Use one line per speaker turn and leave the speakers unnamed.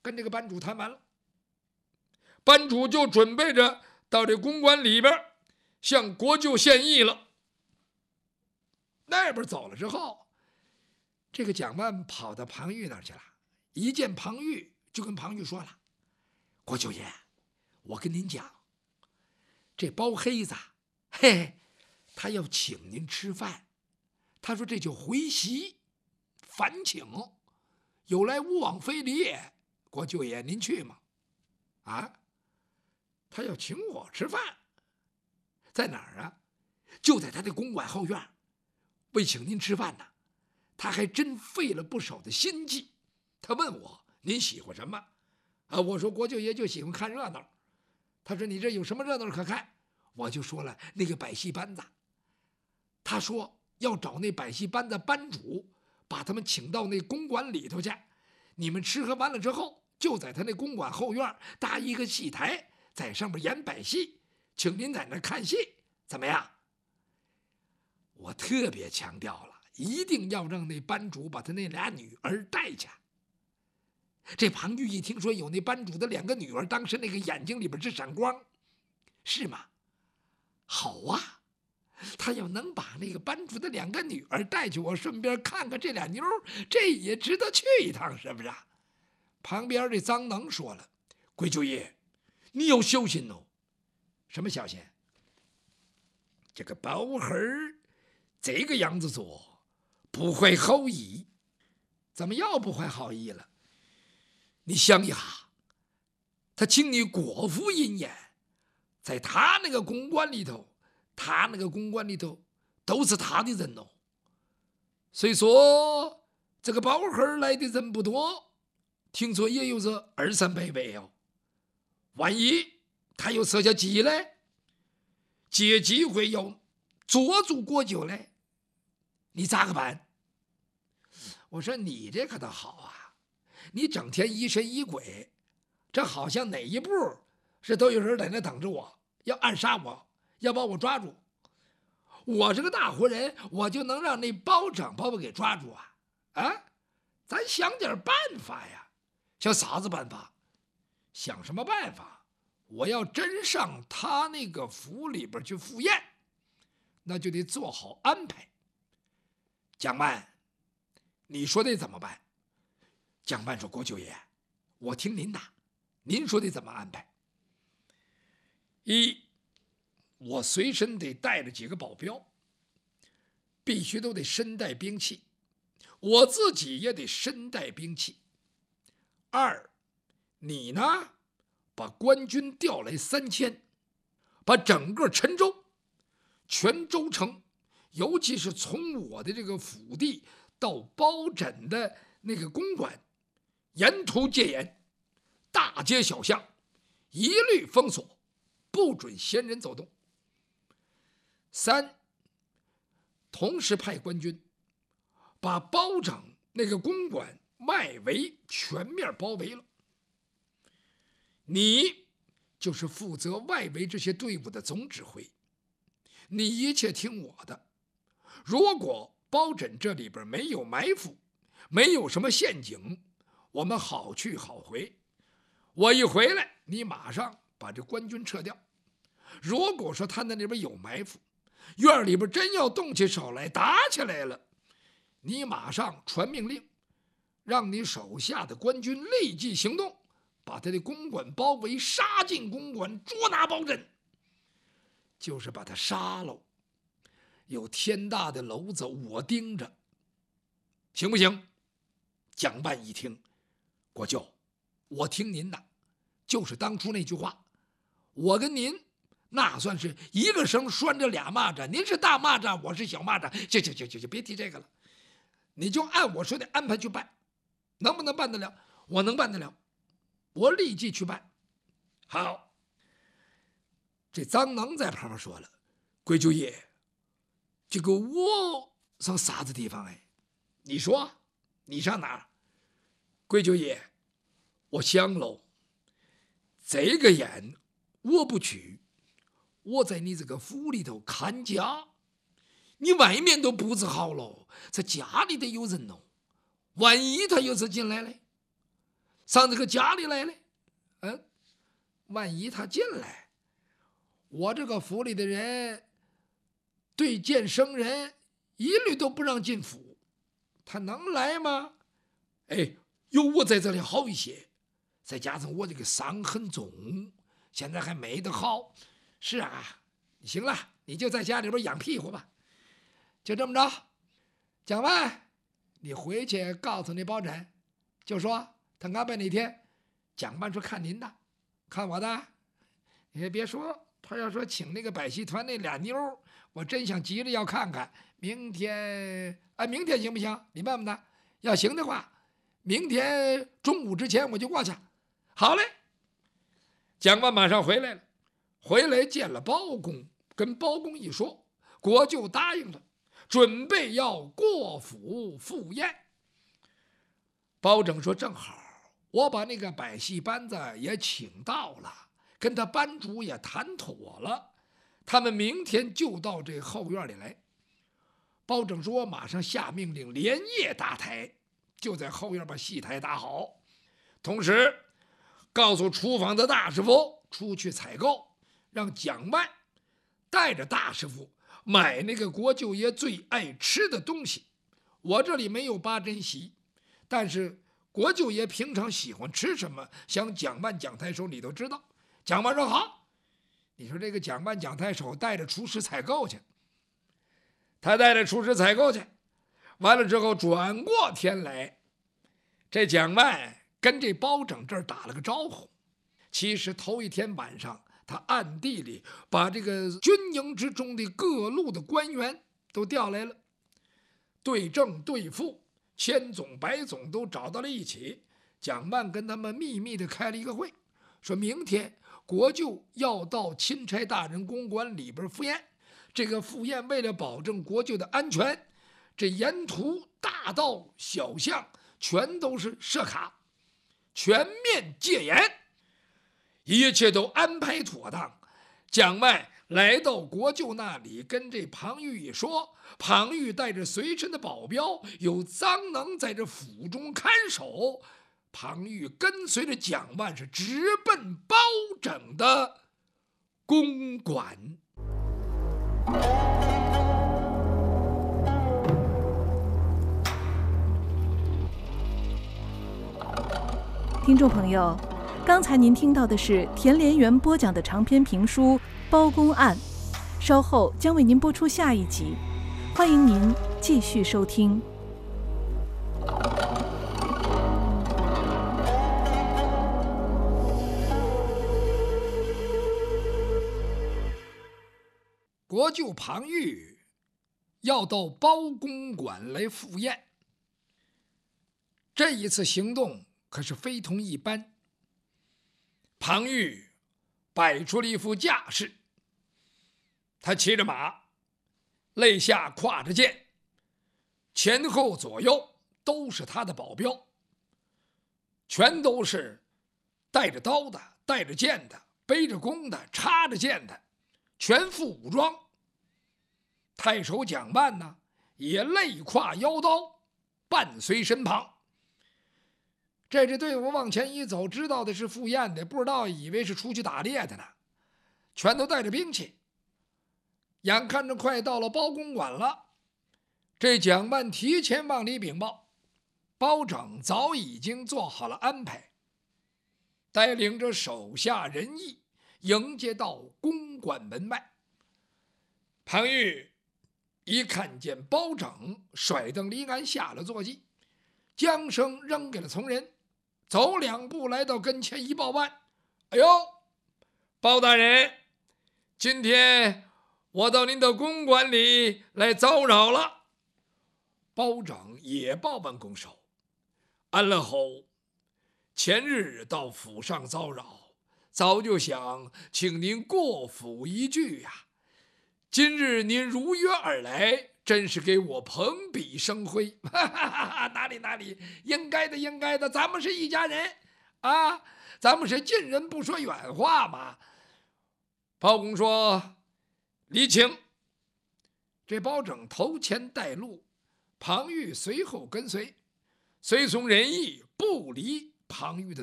跟这个班主谈完了，班主就准备着到这公馆里边向国舅献议了。那边走了之后，这个蒋万跑到庞玉那儿去了，一见庞玉就跟庞玉说了：“国舅爷，我跟您讲，这包黑子，嘿，他要请您吃饭，他说这叫回席，反请，有来无往非礼也。国舅爷您去吗？啊，他要请我吃饭，在哪儿啊？就在他的公馆后院。为请您吃饭呢，他还真费了不少的心计。他问我您喜欢什么啊？我说国舅爷就喜欢看热闹。他说你这有什么热闹可看？我就说了那个百戏班子。他说要找那百戏班的班主，把他们请到那公馆里头去。你们吃喝完了之后，就在他那公馆后院搭一个戏台，在上面演百戏，请您在那看戏，怎么样？我特别强调了，一定要让那班主把他那俩女儿带去。这庞玉一听说有那班主的2个女儿，当时那个眼睛里边直闪光。是吗？好啊，他要能把那个班主的2个女儿带去，我顺便看看这俩妞，这也值得去一趟，是不是？旁边这张能说了：“贵舅爷，你要小心哦。”什么小心？这个包黑儿这个样子做，不怀好意。怎么又不怀好意了？你想一下，他请你国府饮宴，在他那个公馆里头，都是他的人哦。虽说这个包黑儿来的人不多，听说也有这200-300位哦。万一他又设下计来，借机会要捉住国舅来，你咋个办？我说你这可倒好啊，你整天疑神疑鬼，这好像哪一步是都有人在那等着我，要暗杀我，要把我抓住。我是个大活人，我就能让那包拯把我给抓住啊？啊，咱想点办法呀！想啥子办法？想什么办法？我要真上他那个府里边去赴宴，那就得做好安排。蒋万，你说得怎么办？蒋万说：“国舅爷，我听您的，您说得怎么安排？一，我随身得带着几个保镖，必须都得身带兵器，我自己也得身带兵器。二，你呢，把官军调来3000，把整个陈州、全州城，尤其是从我的这个府地到包拯的那个公馆，沿途戒严，大街小巷一律封锁，不准闲人走动。三，同时派官军把包拯那个公馆外围全面包围了。你就是负责外围这些队伍的总指挥，你一切听我的。如果包拯这里边没有埋伏，没有什么陷阱，我们好去好回。我一回来，你马上把这官军撤掉。如果说他那里边有埋伏，院里边真要动起手来，打起来了，你马上传命令，让你手下的官军立即行动，把他的公馆包围，杀进公馆，捉拿包拯，就是把他杀了。有天大的娄子我盯着，行不行？蒋万一听，国舅，我听您的，就是当初那句话，我跟您那算是一个绳拴着俩蚂蚱，您是大蚂蚱，我是小蚂蚱，就别提这个了，你就按我说的安排去办，能不能办得了？我能办得了，我立即去办。好，这张能在旁边说了：“贵舅爷，这个我上啥子地方？哎，你说，你上哪儿？贵舅爷，我想喽，这个宴我不去，我在你这个府里头看家，你外面都布置好了，在家里得有人哦。万一他又是进来嘞， 上这个家里来了。万一他进来，我这个府里的人对见生人一律都不让进府，他能来吗？有我在这里好一些，再加上我这个伤很重，现在还没得好。是啊，行了，你就在家里边养屁股吧。就这么着，蒋万，你回去告诉那包拯，就说他安排哪天。蒋万说看您的，看我的。你也别说，他要说请那个百戏团那俩妞，我真想急着要看看。明天行不行？你问问他，要行的话，明天中午之前我就过去。好嘞。蒋万马上回来了，回来见了包公，跟包公一说，国舅答应了，准备要过府赴宴。包拯说正好，我把那个百戏班子也请到了，跟他班主也谈妥了，他们明天就到这后院里来。包拯说马上下命令，连夜搭台，就在后院把戏台搭好，同时告诉厨房的大师傅出去采购，让蒋万带着大师傅买那个国舅爷最爱吃的东西。我这里没有八珍席，但是国舅爷平常喜欢吃什么，想蒋万蒋太守你都知道。蒋万说好。你说这个蒋万蒋太守带着厨师采购去，他带着厨师采购去，完了之后转过天来，这蒋万跟这包拯这儿打了个招呼。其实头一天晚上，他暗地里把这个军营之中的各路的官员都调来了，对正对副，千总百总都找到了一起。蒋万跟他们秘密的开了一个会，说明天国舅要到钦差大人公馆里边赴宴。这个赴宴为了保证国舅的安全，这沿途大道小巷全都是设卡，全面戒严，一切都安排妥当。蒋万来到国舅那里，跟这庞玉一说，庞玉带着随身的保镖，有臧能在这府中看守。庞玉跟随着蒋万是直奔包拯的公馆。
听众朋友，刚才您听到的是田连元播讲的长篇评书《包公案》，稍后将为您播出下一集，欢迎您继续收听。
国舅庞玉要到包公馆来赴宴，这一次行动可是非同一般。庞玉摆出了一副架势，他骑着马，肋下挎着剑，前后左右都是他的保镖，全都是带着刀的，带着剑的，背着弓的，插着剑的，全副武装。太守蒋万呢，也肋挎腰刀，伴随身旁。这支队伍往前一走，知道的是赴宴的，不知道以为是出去打猎的呢，全都带着兵器。眼看着快到了包公馆了，这蒋万提前往里禀报，包拯早已经做好了安排，带领着手下人役迎接到公馆门外。庞玉一看见包拯，甩蹬离鞍下了坐骑，将绳扔给了从人，走两步来到跟前一报案：哎呦，包大人，今天我到您的公馆里来遭扰了。包拯也报问拱手：安乐侯，前日到府上遭扰，早就想请您过府一聚呀。今日您如约而来，真是给我蓬荜生辉。哪里，应该的，咱们是一家人啊，咱们是近人不说远话嘛。包公说：离请。这包拯头前带路，庞玉随后跟随，随从人役不离庞玉的